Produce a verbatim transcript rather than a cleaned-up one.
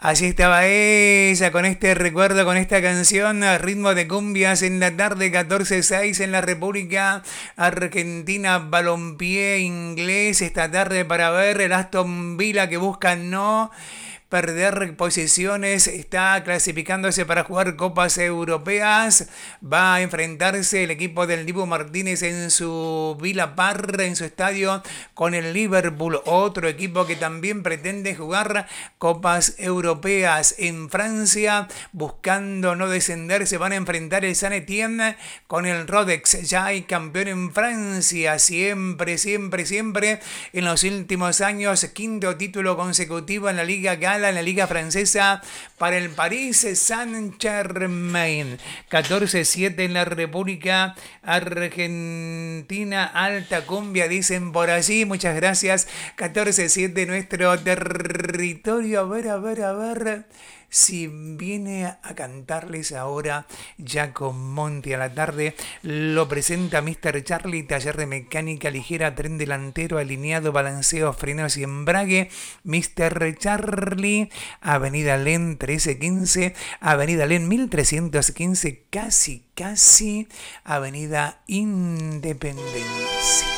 Allí estaba ella con este recuerdo, con esta canción, a ritmo de cumbias en la tarde, catorce seis en la República Argentina. Balompié inglés esta tarde para ver el Aston Villa que busca no perder posiciones, está clasificándose para jugar copas europeas. Va a enfrentarse el equipo del Dibu Martínez en su Villa Park, en su estadio, con el Liverpool, otro equipo que también pretende jugar copas europeas. En Francia, buscando no descender, se van a enfrentar el Saint-Étienne con el Rodez. Ya hay campeón en Francia, siempre, siempre, siempre en los últimos años, quinto título consecutivo en la Liga Gala, en la Liga Francesa, para el Paris Saint-Germain. catorce siete en la República Argentina. Alta cumbia, dicen por allí. Muchas gracias. catorce siete nuestro territorio. A ver, a ver, a ver si viene a cantarles ahora Giacomonti a la tarde. Lo presenta mister Charlie, taller de mecánica ligera, tren delantero, alineado, balanceo, frenos y embrague. mister Charlie, Avenida Len trece quince, Avenida Len mil trescientos quince, casi, casi Avenida Independencia.